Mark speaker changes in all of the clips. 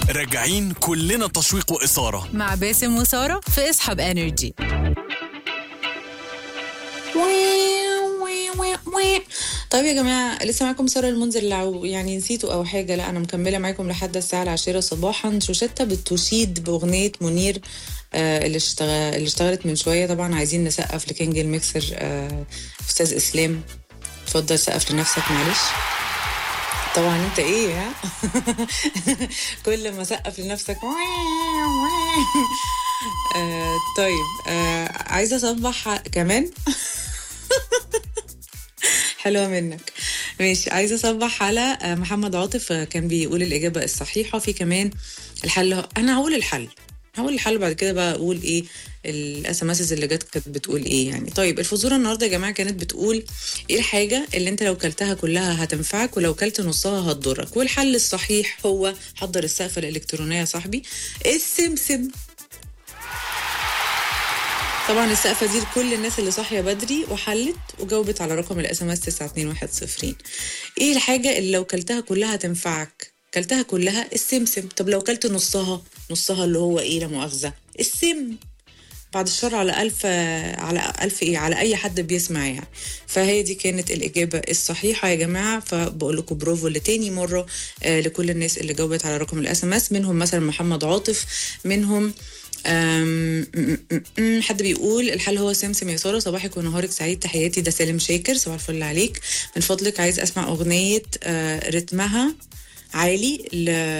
Speaker 1: راجعين كلنا تشويق وإثارة
Speaker 2: مع باسم وسارة في اصحاب انرجي.
Speaker 3: طيب يا جماعة، لسه معاكم سارة المنذر. لو يعني نسيتوا أو حاجة، لا أنا مكملة معاكم لحد الساعة 10 صباحا. شوشتة بتشيد بأغنية منير اللي اشتغلت من شوية. طبعا عايزين نسقف لكينج الميكسر أستاذ إسلام. اتفضل سقف لنفسك معلش. طبعا انت ايه ها كل ما سقف لنفسك طيب عايزة أصبح كمان حلوة منك. ماشي، عايزة أصبح على محمد عاطف، كان بيقول الإجابة الصحيحة. في كمان الحل، أنا هقول الحل بعد كده بقى أقول إيه الأسماسز اللي جت كانت بتقول إيه يعني. طيب الفزورة النهاردة يا جماعة كانت بتقول إيه الحاجة اللي أنت لو كلتها كلها هتنفعك ولو كلت نصها هتضرك؟ والحل الصحيح هو، حضر السقفة الإلكترونية يا صاحبي، السمسم. طبعا السقفة دي لكل الناس اللي صاحية بدري وحلت وجاوبت على رقم الأسماس 92110. ايه الحاجة اللي لو كلتها كلها تنفعك؟ كلتها كلها السمسم. طب لو كلت نصها اللي هو ايه لا مؤاخذة السم. بعد الشر على ألف ايه على أي حد بيسمع يعني. فهي دي كانت الإجابة الصحيحة يا جماعة. فبقول لكم برافو لتاني مرة لكل الناس اللي جاوبت على رقم الأسماس. منهم مثلا محمد عاطف، منهم حد بيقول الحل هو سمسم يا سارة. صباحك ونهارك سعيد، تحياتي. ده سالم شاكر، صباح الفل عليك. من فضلك عايز اسمع اغنية رتمها عالي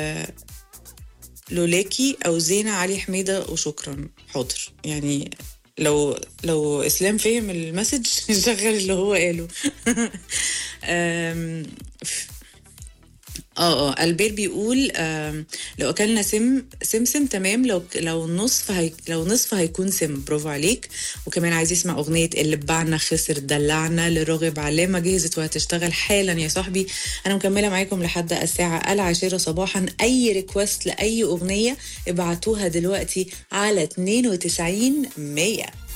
Speaker 3: لولاكي او زينة علي حميدة وشكرا. حاضر يعني، لو اسلام فهم المسج شغل اللي هو قاله البير بيقول لو اكلنا سمسم تمام، لو نصف هيكون سم. برافو عليك. وكمان عايز يسمع اغنيه اللي ببعنا خسر دلعنا لراغب علامه، جهزت وهتشتغل حالا يا صاحبي. انا مكمله معاكم لحد الساعه 10 صباحا. اي ريكوست لاي اغنيه ابعتوها دلوقتي على 92 100.